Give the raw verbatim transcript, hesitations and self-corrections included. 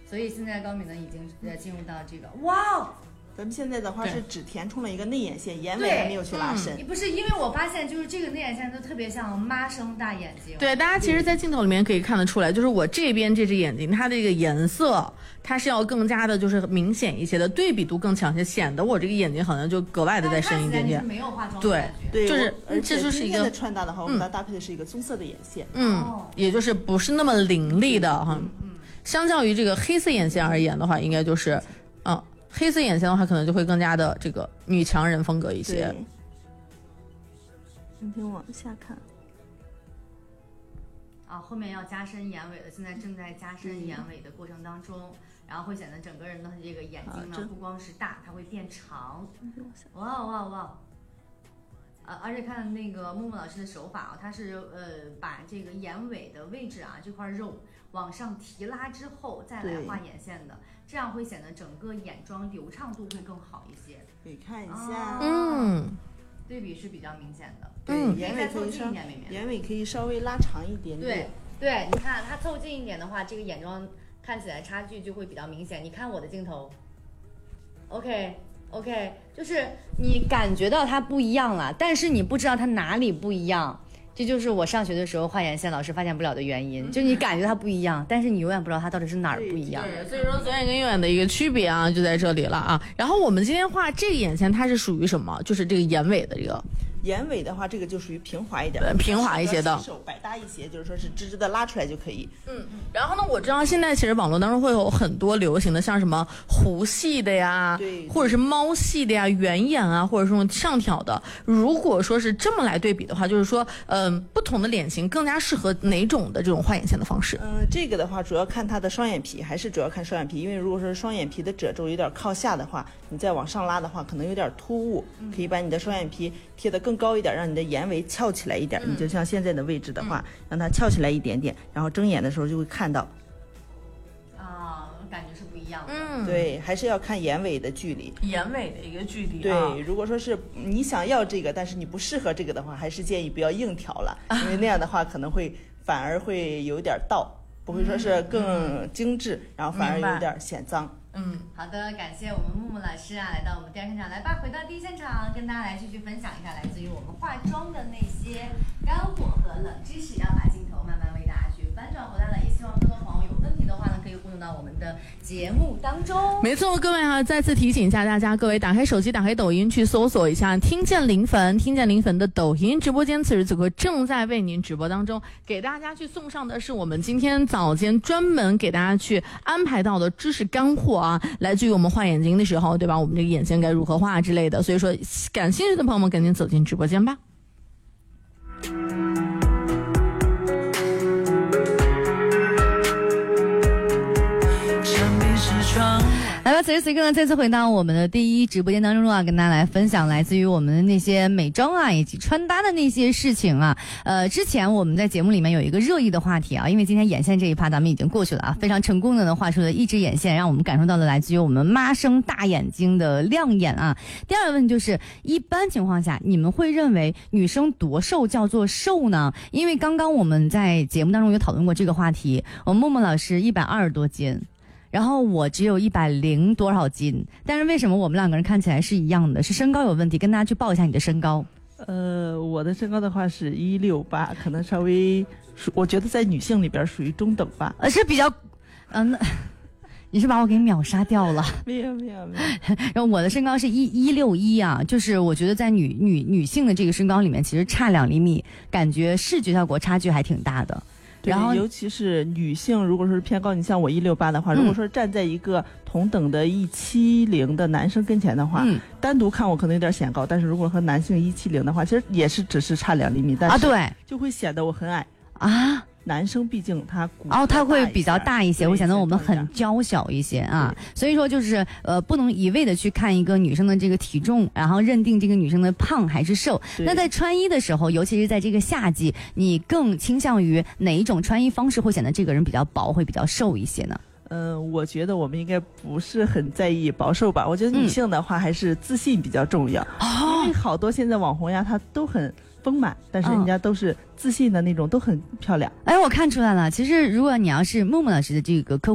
所以现在高敏呢已经呃进入到这个哇。 咱们现在的话是只填充了一个内眼线，眼尾还没有去拉伸。 嗯、不是，因为我发现就是这个内眼线都特别像妈生大眼睛。 对，大家其实，在镜头里面可以看得出来，就是我这边这只眼睛，它的这个颜色，它是要更加的，就是明显一些的，对比度更强些，显得我这个眼睛好像就格外的再深一点点。 没有化妆的对对，就是而且这就是一个的穿搭的话，我们它搭配的是一个棕色的眼线， 嗯，哦、也就是不是那么凌厉的哈。嗯嗯、相较于这个黑色眼线而言的话，应该就是，嗯。黑色眼线的话，可能就会更加的这个女强人风格一些。 你可以往下看。 啊，后面要加深眼尾的，现在正在加深眼尾的过程当中，嗯、然后会显得整个人的这个眼睛呢，不光是大，它会变长。哇哇哇！呃，而且看那个木木老师的手法啊，他是呃把这个眼尾的位置啊这块肉往上提拉之后再来画眼线的。这样会显得整个眼妆流畅度会更好一些。 可以看一下， 嗯， 对比是比较明显的。 嗯，眼尾可以稍，眼尾可以稍微拉长一点点。 对对，你看它凑近一点的话，这个眼妆看起来差距就会比较明显。你看我的镜头 ，OK OK， 就是你感觉到它不一样了，但是你不知道它哪里不一样。这就是我上学的时候画眼线老师发现不了的原因，就你感觉它不一样，但是你永远不知道它到底是哪儿不一样。 对，所以说左眼跟右眼的一个区别啊，就在这里了啊。然后我们今天画这个眼线，它是属于什么？就是这个眼尾的这个。 眼尾的话，这个就属于平滑一点， 平滑一些的， 手百搭一些，就是说是直直的拉出来就可以。 嗯，然后呢，我知道现在其实网络当中会有很多流行的，像什么弧系的呀， 对， 或者是猫系的呀、圆眼啊，或者是这种上挑的。如果说是这么来对比的话，就是说，嗯、呃，不同的脸型更加适合哪种的这种画眼线的方式？ 嗯，这个的话主要看它的双眼皮，还是主要看双眼皮，因为如果说双眼皮的褶皱有点靠下的话，你再往上拉的话，可能有点突兀，可以把你的双眼皮贴得更高一点，让你的眼尾翘起来一点。嗯、你就像现在的位置的话，嗯、让它翘起来一点点，然后睁眼的时候就会看到。 啊，感觉是不一样的。 嗯，对，还是要看眼尾的距离， 眼尾的一个距离、啊。 对，如果说是你想要这个，但是你不适合这个的话，还是建议不要硬调了，因为那样的话可能会反而会有点倒，不会说是更精致，嗯、然后反而有点显脏。 嗯，好的，感谢我们木木老师啊，来到我们第二现场，来吧，回到第一现场，跟大家来继续分享一下来自于我们化妆的那些干货和冷知识，要把镜头慢慢为大家去翻转回来了，也希望更多朋友有问题的话呢，可以互动到我们的节目当中。 没错，各位啊，再次提醒一下大家，各位打开手机，打开抖音去搜索一下听见零粉，听见零粉的抖音直播间，此时此刻正在为您直播当中，给大家去送上的是我们今天早间专门给大家去安排到的知识干货啊，来自于我们画眼睛的时候，对吧？我们这个眼线该如何画之类的，所以说感兴趣的朋友们赶紧走进直播间吧。 来吧，此时此刻呢，再次回到我们的第一直播间当中啊，跟大家来分享来自于我们的那些美妆啊以及穿搭的那些事情啊。呃，之前我们在节目里面有一个热议的话题啊，因为今天眼线这一趴咱们已经过去了啊，非常成功的呢画出了一支眼线，让我们感受到了来自于我们妈生大眼睛的亮眼啊。第二个问题就是，一般情况下你们会认为女生多瘦叫做瘦呢？因为刚刚我们在节目当中有讨论过这个话题，我们默默老师一百二十多斤。然后我只有一百零多少斤，但是为什么我们两个人看起来是一样的？是身高有问题？跟大家去报一下你的身高。 呃，我的身高的话是一六八，可能稍微属，我觉得在女性里边属于中等吧。 呃，是比较，嗯、呃，你是把我给秒杀掉了？ 没有没有没有。 然后我的身高是一一六一啊，就是我觉得在女女女性的这个身高里面，其实差两厘米，感觉视觉效果差距还挺大的。然后尤其是女性，如果说是偏高，你像我一六八的话，如果说站在一个同等的一七零的男生跟前的话，嗯、单独看我可能有点显高，但是如果和男性一七零的话，其实也是只是差两厘米，但是啊对， 就会显得我很矮啊。 男生毕竟他骨哦，他会比较大一些，会显得我们很娇小一些啊。所以说就是呃，不能一味的去看一个女生的这个体重，然后认定这个女生的胖还是瘦。那在穿衣的时候，尤其是在这个夏季，你更倾向于哪一种穿衣方式会显得这个人比较薄，会比较瘦一些呢？ 嗯、呃，我觉得我们应该不是很在意薄瘦吧。我觉得女性的话还是自信比较重要，嗯、因为好多现在网红呀，她都很丰满，但是人家都是自信的那种，嗯、都很漂亮。 哎，我看出来了。其实如果你要是默默老师的这个客户